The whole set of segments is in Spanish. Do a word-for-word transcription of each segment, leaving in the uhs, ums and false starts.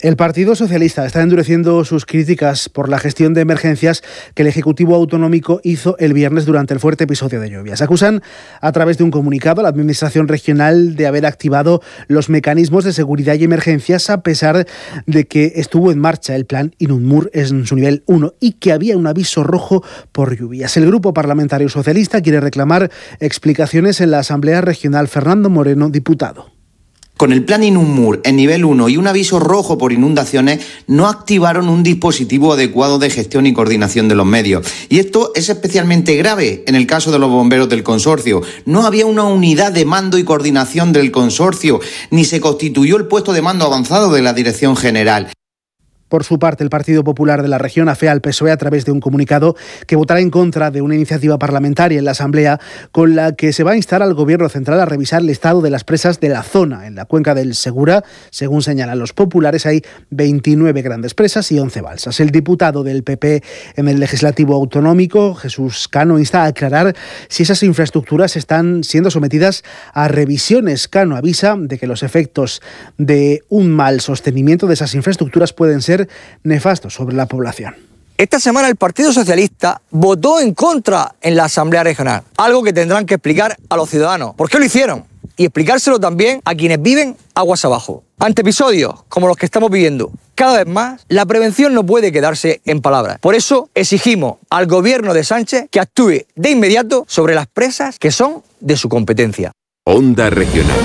El Partido Socialista está endureciendo sus críticas por la gestión de emergencias que el Ejecutivo Autonómico hizo el viernes durante el fuerte episodio de lluvias. Acusan a través de un comunicado a la Administración regional de haber activado los mecanismos de seguridad y emergencias a pesar de que estuvo en marcha el plan Inunmur en su nivel uno y que había un aviso rojo por lluvias. El Grupo Parlamentario Socialista quiere reclamar explicaciones en la Asamblea Regional. Fernando Moreno, diputado. Con el plan Inunmur en nivel uno y un aviso rojo por inundaciones, no activaron un dispositivo adecuado de gestión y coordinación de los medios. Y esto es especialmente grave en el caso de los bomberos del consorcio. No había una unidad de mando y coordinación del consorcio, ni se constituyó el puesto de mando avanzado de la Dirección General. Por su parte, el Partido Popular de la región afea al P S O E a través de un comunicado que votará en contra de una iniciativa parlamentaria en la Asamblea con la que se va a instar al Gobierno central a revisar el estado de las presas de la zona. En la cuenca del Segura, según señalan los populares, hay veintinueve grandes presas y once balsas. El diputado del P P en el Legislativo Autonómico, Jesús Cano, insta a aclarar si esas infraestructuras están siendo sometidas a revisiones. Cano avisa de que los efectos de un mal sostenimiento de esas infraestructuras pueden ser nefastos sobre la población. Esta semana el Partido Socialista votó en contra en la Asamblea Regional, algo que tendrán que explicar a los ciudadanos. ¿Por qué lo hicieron? Y explicárselo también a quienes viven aguas abajo. Ante episodios como los que estamos viviendo, cada vez más, la prevención no puede quedarse en palabras. Por eso exigimos al Gobierno de Sánchez que actúe de inmediato sobre las presas que son de su competencia. Onda Regional.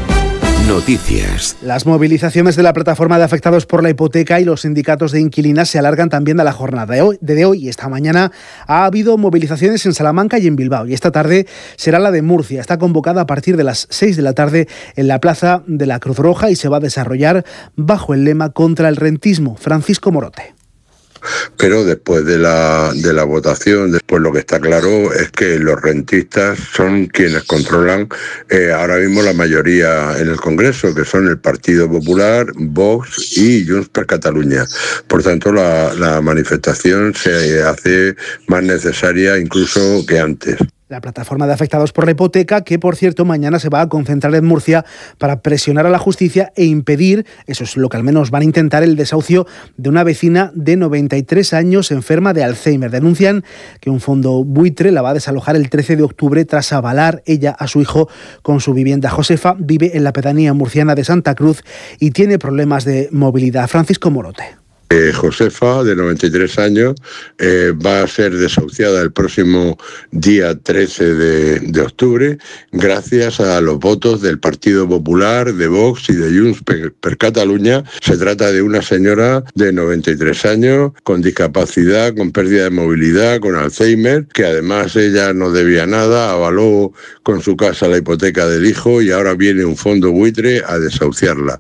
Noticias. Las movilizaciones de la plataforma de afectados por la hipoteca y los sindicatos de inquilinas se alargan también a la jornada de hoy. De hoy. Esta mañana ha habido movilizaciones en Salamanca y en Bilbao y esta tarde será la de Murcia. Está convocada a partir de las seis de la tarde en la Plaza de la Cruz Roja y se va a desarrollar bajo el lema contra el rentismo. Francisco Morote. Pero después de la, de la votación, después lo que está claro es que los rentistas son quienes controlan eh, ahora mismo la mayoría en el Congreso, que son el Partido Popular, Vox y Junts per Catalunya. Por tanto, la, la manifestación se hace más necesaria incluso que antes. La plataforma de afectados por la hipoteca, que por cierto mañana se va a concentrar en Murcia para presionar a la justicia e impedir, eso es lo que al menos van a intentar, el desahucio de una vecina de noventa y tres años enferma de Alzheimer. Denuncian que un fondo buitre la va a desalojar el trece de octubre tras avalar ella a su hijo con su vivienda. Josefa vive en la pedanía murciana de Santa Cruz y tiene problemas de movilidad. Francisco Morote. Eh, Josefa, de noventa y tres años, eh, va a ser desahuciada el próximo día trece de, de octubre gracias a los votos del Partido Popular, de Vox y de Junts per, per Catalunya. Se trata de una señora de noventa y tres años, con discapacidad, con pérdida de movilidad, con Alzheimer, que además ella no debía nada, avaló con su casa la hipoteca del hijo y ahora viene un fondo buitre a desahuciarla.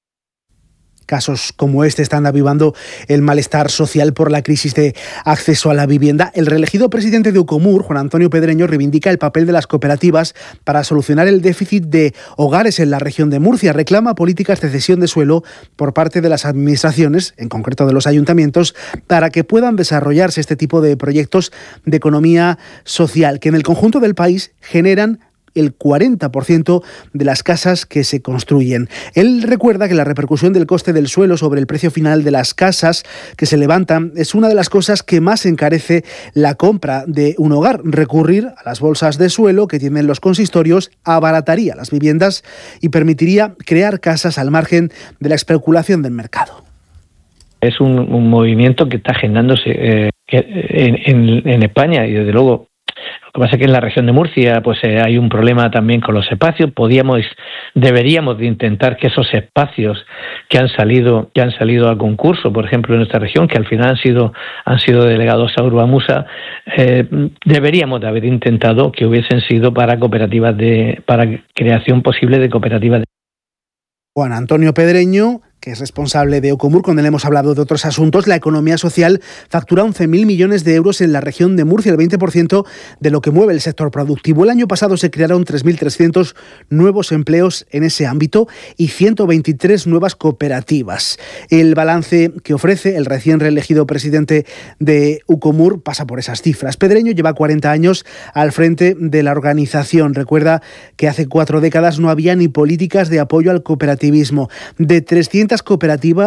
Casos como este están avivando el malestar social por la crisis de acceso a la vivienda. El reelegido presidente de Ucomur, Juan Antonio Pedreño, reivindica el papel de las cooperativas para solucionar el déficit de hogares en la región de Murcia. Reclama políticas de cesión de suelo por parte de las administraciones, en concreto de los ayuntamientos, para que puedan desarrollarse este tipo de proyectos de economía social, que en el conjunto del país generan el cuarenta por ciento de las casas que se construyen. Él recuerda que la repercusión del coste del suelo sobre el precio final de las casas que se levantan es una de las cosas que más encarece la compra de un hogar. Recurrir a las bolsas de suelo que tienen los consistorios abarataría las viviendas y permitiría crear casas al margen de la especulación del mercado. Es un, un movimiento que está generándose eh, en, en, en España y desde luego lo que pasa es que en la región de Murcia pues eh, hay un problema también con los espacios. Podíamos, deberíamos de intentar que esos espacios que han salido, que han salido a concurso, por ejemplo en nuestra región, que al final han sido, han sido delegados a Urbamusa, eh, deberíamos de haber intentado que hubiesen sido para cooperativas de, para creación posible de cooperativas de... Juan Antonio Pedreño, que es responsable de Ucomur, con él hemos hablado de otros asuntos. La economía social factura once mil millones de euros en la región de Murcia, el veinte por ciento de lo que mueve el sector productivo. El año pasado se crearon tres mil trescientos nuevos empleos en ese ámbito y ciento veintitrés nuevas cooperativas. El balance que ofrece el recién reelegido presidente de Ucomur pasa por esas cifras. Pedreño lleva cuarenta años al frente de la organización. Recuerda que hace cuatro décadas no había ni políticas de apoyo al cooperativismo. De trescientas cooperativas